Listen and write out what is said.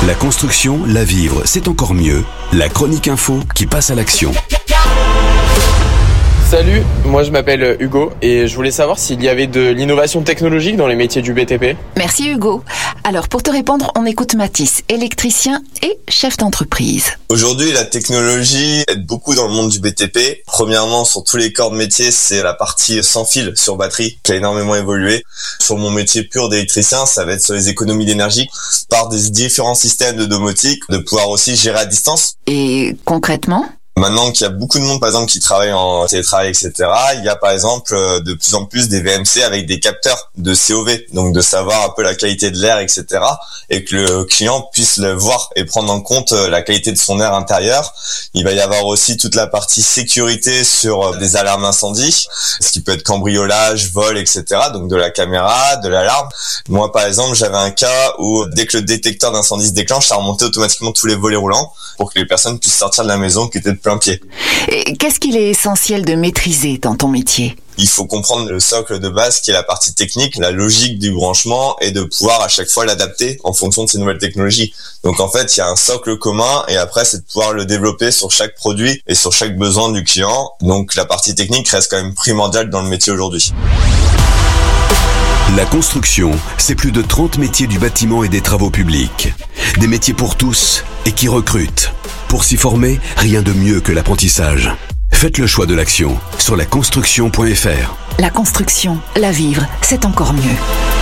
La construction, la vivre, c'est encore mieux. La chronique info qui passe à l'action. Salut, moi je m'appelle Hugo et je voulais savoir s'il y avait de l'innovation technologique dans les métiers du BTP. Merci Hugo. Alors pour te répondre, on écoute Mathis, électricien et chef d'entreprise. Aujourd'hui, la technologie aide beaucoup dans le monde du BTP. Premièrement, sur tous les corps de métier, c'est la partie sans fil sur batterie qui a énormément évolué. Sur mon métier pur d'électricien, ça va être sur les économies d'énergie par des différents systèmes de domotique, de pouvoir aussi gérer à distance. Et concrètement ? Maintenant qu'il y a beaucoup de monde, par exemple, qui travaille en télétravail, etc., il y a, par exemple, de plus en plus des VMC avec des capteurs de COV, donc de savoir un peu la qualité de l'air, etc., et que le client puisse le voir et prendre en compte la qualité de son air intérieur. Il va y avoir aussi toute la partie sécurité sur des alarmes incendie, ce qui peut être cambriolage, vol, etc., donc de la caméra, de l'alarme. Moi, par exemple, j'avais un cas où dès que le détecteur d'incendie se déclenche, ça remontait automatiquement tous les volets roulants pour que les personnes puissent sortir de la maison qui étaient de plein pied. Et qu'est-ce qu'il est essentiel de maîtriser dans ton métier ? Il faut comprendre le socle de base qui est la partie technique, la logique du branchement et de pouvoir à chaque fois l'adapter en fonction de ces nouvelles technologies. Donc en fait, il y a un socle commun et après c'est de pouvoir le développer sur chaque produit et sur chaque besoin du client. Donc la partie technique reste quand même primordiale dans le métier aujourd'hui. La construction, c'est plus de 30 métiers du bâtiment et des travaux publics. Des métiers pour tous et qui recrutent. Pour s'y former, rien de mieux que l'apprentissage. Faites le choix de l'action sur laconstruction.fr. La construction, la vivre, c'est encore mieux.